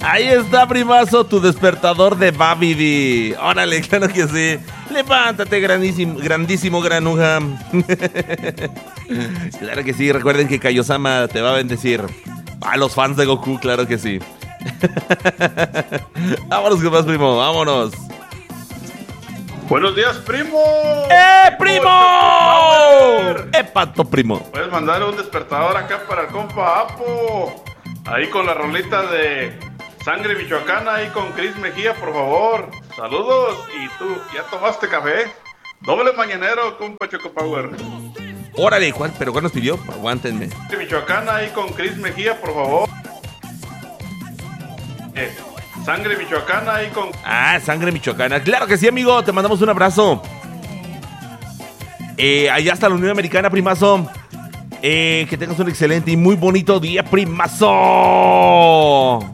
Ahí está, primazo, tu despertador de Babidi. Órale, claro que sí. Levántate, grandísimo granuja. Claro que sí, recuerden que Kaiosama te va a bendecir. A los fans de Goku, claro que sí. Vámonos con más, primo, vámonos. Buenos días, primo. ¡Primo! ¡Pato, primo! Puedes mandar un despertador acá para el compa Apo. Ahí con la rolita de Sangre Michoacana, ahí con Chris Mejía, por favor. Saludos. ¿Y tú, ya tomaste café? Doble mañanero, compa Choco Power. Órale, ¿cuál? ¿Pero cuál nos pidió? Aguántenme. Sangre Michoacana, ahí con Chris Mejía, por favor. Sangre Michoacana, ahí con... Sangre Michoacana. Claro que sí, amigo. Te mandamos un abrazo. Allá está la Unión Americana, primazo. Que tengas un excelente y muy bonito día, primazo.